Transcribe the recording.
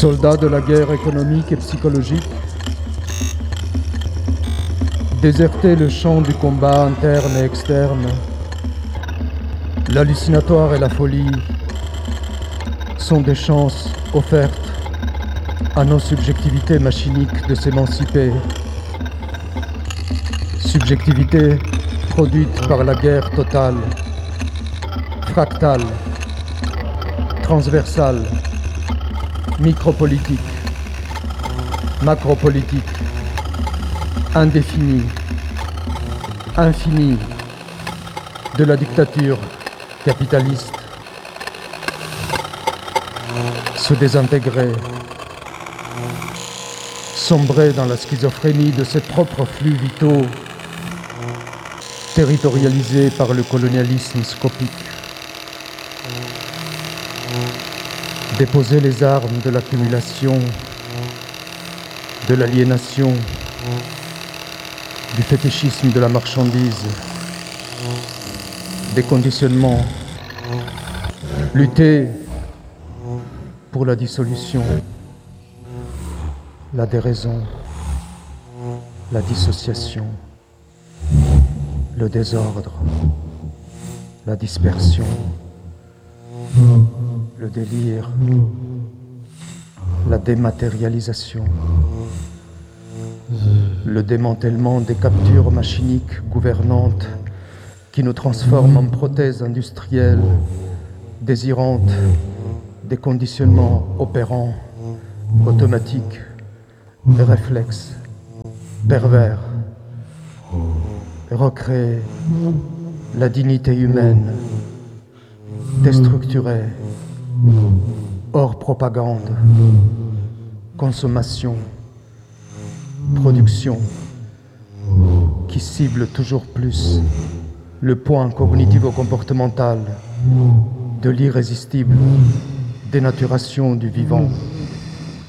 Soldats de la guerre économique et psychologique, déserter le champ du combat interne et externe, l'hallucinatoire et la folie sont des chances offertes à nos subjectivités machiniques de s'émanciper. Subjectivité produite par la guerre totale, fractale, transversale, micropolitique, macropolitique, indéfinie, infinie de la dictature capitaliste. Se désintégrer, sombrer dans la schizophrénie de ses propres flux vitaux, territorialisés par le colonialisme scopique. Déposer les armes de l'accumulation, de l'aliénation, du fétichisme de la marchandise, des conditionnements. Lutter pour la dissolution, la déraison, la dissociation, le désordre, la dispersion, le délire, la dématérialisation, le démantèlement des captures machiniques gouvernantes qui nous transforment en prothèses industrielles désirantes des conditionnements opérants, automatiques, des réflexes pervers, recréer la dignité humaine, déstructurée, hors propagande, consommation, production, qui cible toujours plus le point cognitivo-comportemental de l'irrésistible dénaturation du vivant.